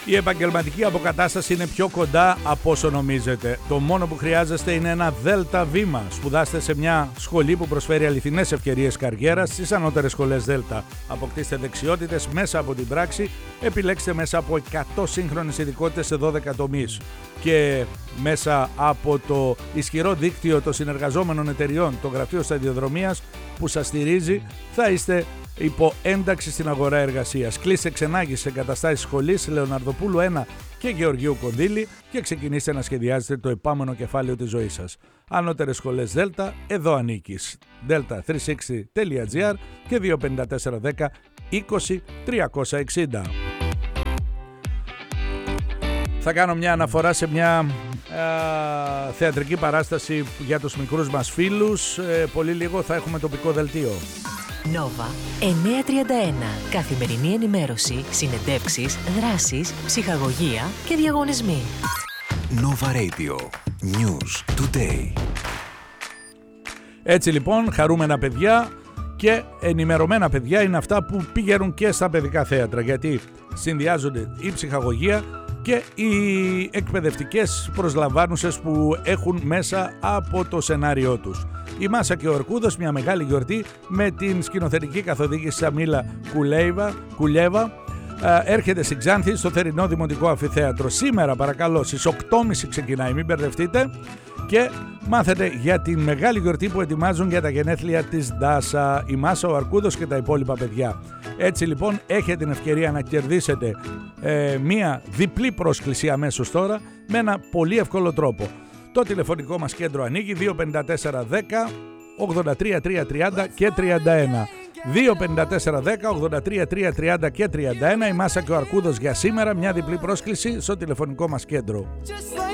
Η επαγγελματική αποκατάσταση είναι πιο κοντά από όσο νομίζετε. Το μόνο που χρειάζεστε είναι ένα ΔΕΛΤΑ βήμα. Σπουδάστε σε μια σχολή που προσφέρει αληθινές ευκαιρίες καριέρας στις ανώτερες σχολές ΔΕΛΤΑ. Αποκτήστε δεξιότητες μέσα από την πράξη. Επιλέξτε μέσα από 100 σύγχρονες ειδικότητες σε 12 τομείς. Και μέσα από το ισχυρό δίκτυο των συνεργαζόμενων εταιριών, το Γραφείο Σταδιοδρομίας που σας στηρίζει, θα είστε υπό ένταξη στην αγορά εργασίας. Κλείστε ξενάγηση σε εγκαταστάσεις σχολής Λεωναρδοπούλου 1 και Γεωργίου Κονδύλη και ξεκινήστε να σχεδιάζετε το επόμενο κεφάλαιο της ζωής σας. Ανώτερες σχολές ΔΕΛΤΑ, εδώ ανήκεις. delta360.gr και 25410 20 360. Θα κάνω μια αναφορά σε μια θεατρική παράσταση για τους μικρούς μας φίλους. Πολύ λίγο θα έχουμε τοπικό δελτίο. Νόβα 931. Καθημερινή ενημέρωση, συνεντεύξεις, δράσεις, ψυχαγωγία και διαγωνισμοί. Nova Radio. News Today. Έτσι λοιπόν, χαρούμενα παιδιά και ενημερωμένα παιδιά είναι αυτά που πηγαίνουν και στα παιδικά θέατρα, γιατί συνδυάζονται η ψυχαγωγία και οι εκπαιδευτικές προσλαμβάνουσες που έχουν μέσα από το σενάριό τους. Η Μάσα και ο Αρκούδος, μια μεγάλη γιορτή με την σκηνοθετική καθοδήγηση Σαμίλα Κουλέβα, έρχεται στην Ξάνθη στο Θερινό Δημοτικό Αμφιθέατρο. Σήμερα παρακαλώ στις 8.30 ξεκινάει, μην μπερδευτείτε, και μάθετε για την μεγάλη γιορτή που ετοιμάζουν για τα γενέθλια της Ντάσα, η Μάσα, ο Αρκούδος και τα υπόλοιπα παιδιά. Έτσι λοιπόν έχετε την ευκαιρία να κερδίσετε μία διπλή πρόσκληση αμέσως τώρα με ένα πολύ εύκολο τρόπο. Το τηλεφωνικό μας κέντρο ανοίγει 25410 83330 και 31. 25410 83330 και 31. Η Μάσα και ο Αρκούδος για σήμερα, μια διπλή πρόσκληση στο τηλεφωνικό μας κέντρο.